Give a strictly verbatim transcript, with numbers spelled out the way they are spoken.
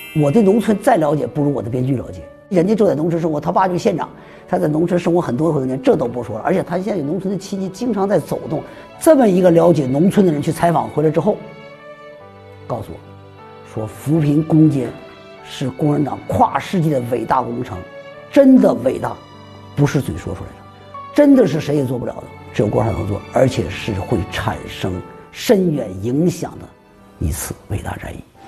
我对农村再了解不如我的编剧了解。人家就在农村生活，他爸就是县长，他在农村生活很多很多年，这都不说了。而且他现在有农村的亲戚，经常在走动。这么一个了解农村的人去采访回来之后，告诉我，说扶贫攻坚是共产党跨世纪的伟大工程，真的伟大，不是嘴说出来的，真的是谁也做不了的，只有共产党能做，而且是会产生深远影响的一次伟大战役。